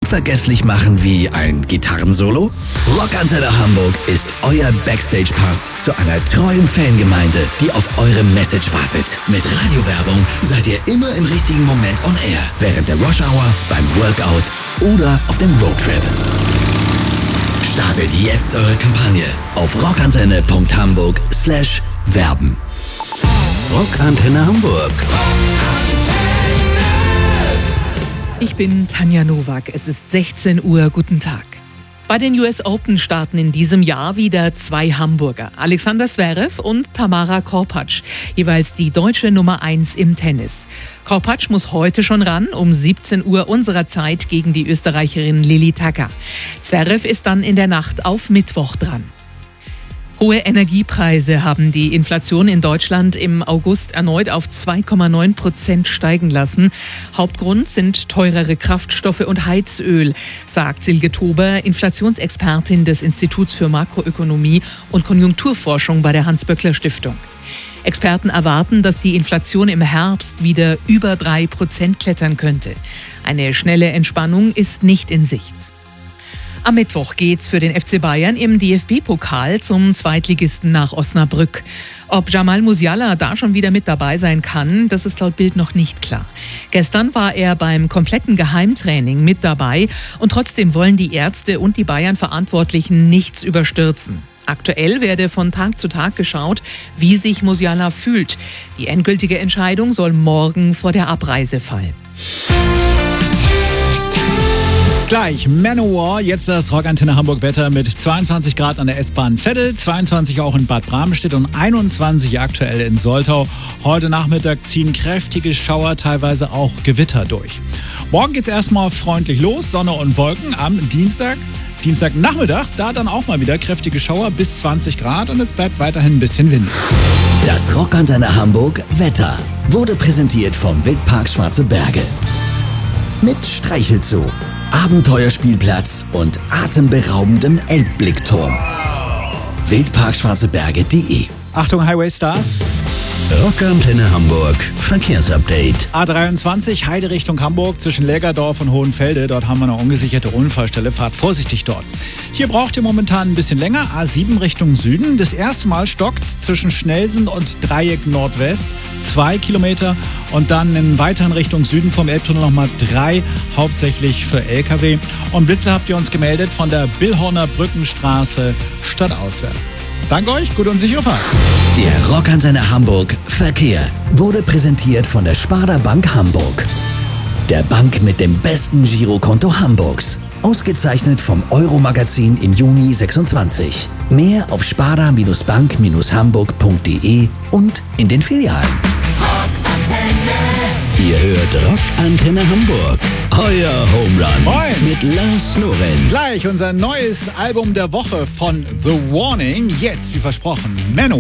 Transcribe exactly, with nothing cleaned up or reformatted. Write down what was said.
unvergesslich machen wie ein Gitarrensolo? Rockantenne Hamburg ist euer Backstage-Pass zu einer treuen Fangemeinde, die auf eure Message wartet. Mit Radiowerbung seid ihr immer im richtigen Moment on air, während der Rush Hour, beim Workout oder auf dem Roadtrip. Startet jetzt eure Kampagne auf rockantenne punkt hamburg slash werben. Rockantenne Hamburg. Ich bin Tanja Nowak. Es ist sechzehn Uhr. Guten Tag. Bei den U S Open starten in diesem Jahr wieder zwei Hamburger. Alexander Zverev und Tamara Korpatsch, jeweils die deutsche Nummer eins im Tennis. Korpatsch muss heute schon ran, um siebzehn Uhr unserer Zeit gegen die Österreicherin Lilli Tacker. Zverev ist dann in der Nacht auf Mittwoch dran. Hohe Energiepreise haben die Inflation in Deutschland im August erneut auf zwei Komma neun Prozent steigen lassen. Hauptgrund sind teurere Kraftstoffe und Heizöl, sagt Silke Tober, Inflationsexpertin des Instituts für Makroökonomie und Konjunkturforschung bei der Hans-Böckler-Stiftung. Experten erwarten, dass die Inflation im Herbst wieder über drei Prozent klettern könnte. Eine schnelle Entspannung ist nicht in Sicht. Am Mittwoch geht's für den F C Bayern im D F B-Pokal zum Zweitligisten nach Osnabrück. Ob Jamal Musiala da schon wieder mit dabei sein kann, das ist laut Bild noch nicht klar. Gestern war er beim kompletten Geheimtraining mit dabei und trotzdem wollen die Ärzte und die Bayern-Verantwortlichen nichts überstürzen. Aktuell werde von Tag zu Tag geschaut, wie sich Musiala fühlt. Die endgültige Entscheidung soll morgen vor der Abreise fallen. Gleich Manowar, jetzt das Rockantenne Hamburg Wetter mit zweiundzwanzig Grad an der S-Bahn Veddel, zweiundzwanzig auch in Bad Bramstedt und einundzwanzig aktuell in Soltau. Heute Nachmittag ziehen kräftige Schauer, teilweise auch Gewitter durch. Morgen geht's erstmal freundlich los, Sonne und Wolken am Dienstag. Dienstagnachmittag, da dann auch mal wieder kräftige Schauer bis zwanzig Grad und es bleibt weiterhin ein bisschen windig. Das Rockantenne Hamburg Wetter wurde präsentiert vom Wildpark Schwarze Berge. Mit Streichelzoo, Abenteuerspielplatz und atemberaubendem Elbblickturm. wildpark schwarze berge punkt de. Achtung Highway Stars. Rockantenne Hamburg Verkehrsupdate. A dreiundzwanzig Heide Richtung Hamburg zwischen Lägerdorf und Hohenfelde. Dort haben wir eine ungesicherte Unfallstelle. Fahrt vorsichtig dort. Hier braucht ihr momentan ein bisschen länger. A sieben Richtung Süden. Das erste Mal stockt's zwischen Schnelsen und Dreieck Nordwest. Zwei Kilometer. Und dann in weiteren Richtung Süden vom Elbtunnel nochmal drei. Hauptsächlich für L K W. Und Blitze habt ihr uns gemeldet von der Billhorner Brückenstraße stadtauswärts. Danke euch. Gute und sichere Fahrt. Der Rockantenne Hamburg Verkehr wurde präsentiert von der Sparda Bank Hamburg. Der Bank mit dem besten Girokonto Hamburgs. Ausgezeichnet vom Euro-Magazin im Juni sechsundzwanzig. Mehr auf sparda bank hamburg punkt de und in den Filialen. Rockantenne. Ihr hört Rockantenne Hamburg. Euer Home Run. Moin. Mit Lars Lorenz. Gleich unser neues Album der Woche von The Warning. Jetzt, wie versprochen, Manowar.